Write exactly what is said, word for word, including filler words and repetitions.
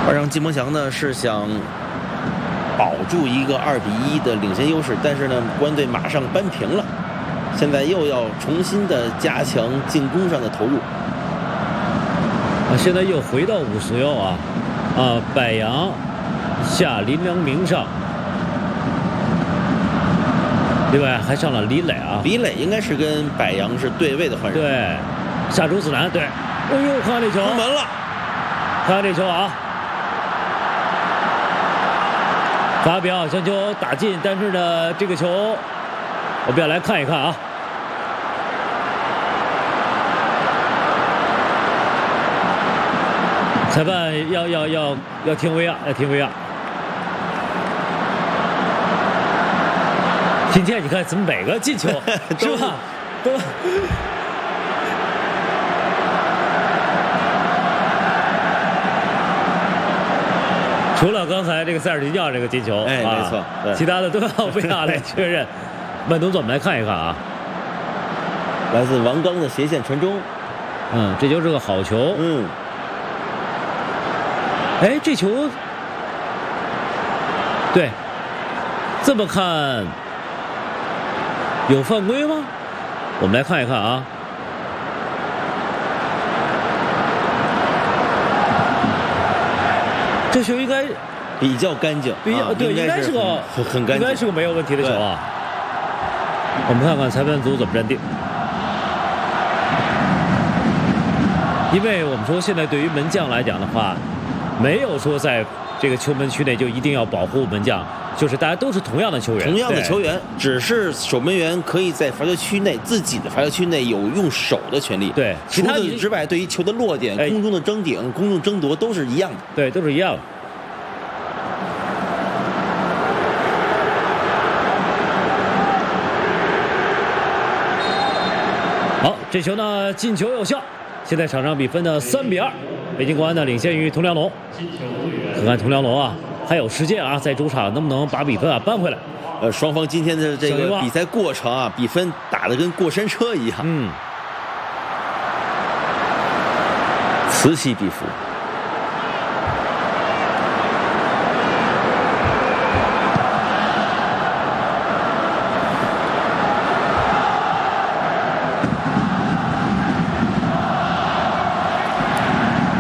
而让金鹏翔呢是想保住一个二比一的领先优势，但是呢，国安队马上扳平了，现在又要重新的加强进攻上的投入。 啊，现在又回到五十幺啊，啊，柏杨下林良铭上，另外还上了李磊啊。 李磊应该是跟柏杨是对位的换人。 对，下周子南对，哎呦，看看这球， 出门了， 看看这球啊！法比奥将球打进，但是呢，这个球我们要来看一看啊。裁判要要要要听 V R， 要听 V R。今天你看怎么每个进球是吧？都。除了刚才这个塞尔提尼奥这个进球， 哎，没错， 啊、其他的都要 V R 来确认。慢动作我们来看一看啊， 来自王刚的斜线传中， 嗯，这就是个好球， 嗯。 哎，这球，对，这么看有犯规吗？我们来看一看啊。这球应该比较干净， 比较、 啊、 对，应该是个很很干净， 应该是个没有问题的球啊。我们看看裁判组怎么认定。因为我们说现在对于门将来讲的话，没有说在这个球门区内就一定要保护门将，就是大家都是同样的球员， 同样的球员，只是守门员可以在罚球区内自己的罚球区内有用手的权利。 对， 除此之外，对于球的落点、空中的争顶、空中争夺都是一样的。 对，都是一样的。好，这球呢进球有效，现在场上比分呢三比二，北京国安呢领先于佟良龙。看看佟良龙啊，还有时间啊，在主场能不能把比分啊扳回来？ 呃，双方今天的这个比赛过程啊，比分打得跟过山车一样， 嗯， 此起彼伏。